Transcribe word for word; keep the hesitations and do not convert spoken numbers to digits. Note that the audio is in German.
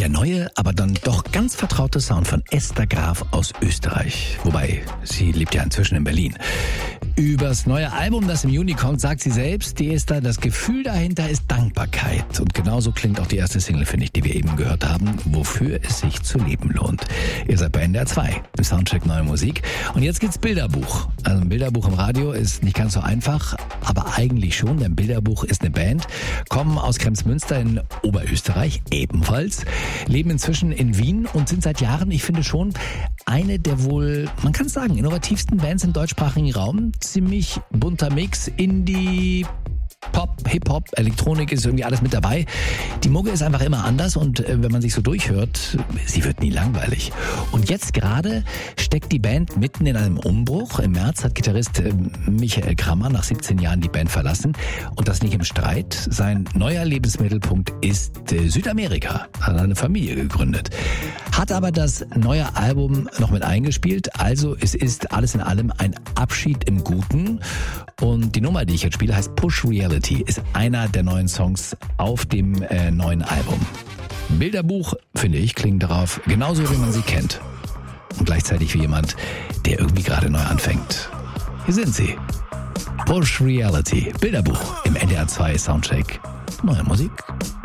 Der neue, aber dann doch ganz vertraute Sound von Esther Graf aus Österreich. Wobei, sie lebt ja inzwischen in Berlin. Übers neue Album, das im Juni kommt, sagt sie selbst, die Esther, das Gefühl dahinter ist Dankbarkeit. Und genauso klingt auch die erste Single, finde ich, die wir eben gehört haben, wofür es sich zu leben lohnt. Ihr seid bei N D R zwei, im Soundcheck Neue Musik. Und jetzt geht's Bilderbuch. Also ein Bilderbuch im Radio ist nicht ganz so einfach, aber eigentlich schon, denn Bilderbuch ist eine Band, kommen aus Kremsmünster in Oberösterreich ebenfalls, leben inzwischen in Wien und sind seit Jahren, ich finde schon, eine der wohl, man kann es sagen, innovativsten Bands im deutschsprachigen Raum. Ziemlich bunter Mix, Indie, Pop, Hip-Hop, Elektronik ist irgendwie alles mit dabei. Die Mucke ist einfach immer anders und äh, wenn man sich so durchhört, sie wird nie langweilig. Und jetzt gerade steckt die Band mitten in einem Umbruch. Im März hat Gitarrist äh, Michael Krammer nach siebzehn Jahren die Band verlassen und das nicht im Streit. Sein neuer Lebensmittelpunkt ist äh, Südamerika. Hat eine Familie gegründet. Hat aber das neue Album noch mit eingespielt. Also es ist alles in allem ein Abschied im Guten. Und die Nummer, die ich jetzt spiele, heißt Push Reality, ist einer der neuen Songs auf dem äh, neuen Album. Bilderbuch, finde ich, klingt darauf genauso, wie man sie kennt. Und gleichzeitig wie jemand, der irgendwie gerade neu anfängt. Hier sind sie. Push Reality, Bilderbuch im N D R zwei Soundcheck. Neue Musik.